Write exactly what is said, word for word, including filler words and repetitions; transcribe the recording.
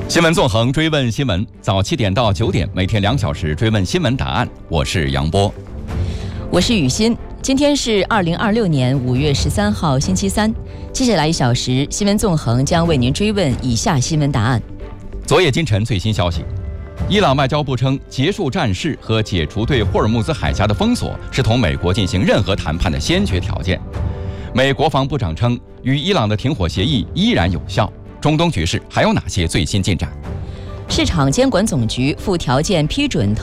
新闻纵横，追问新闻，早七点到九点，每天两小时追问新闻答案。我是杨波， 我是雨欣。今天是二零二六年五月十三号，星期三。接下来一小时，新闻纵横将为您追问以下新闻答案。 昨夜今晨最新消息，伊朗外交部称，结束战事和解除对霍尔木兹海峡的封锁是同美国进行任何谈判的先决条件。美国防部长称，与伊朗的停火协议依然有效。中东局势还有哪些最新进展？ 市场监管总局附条件批准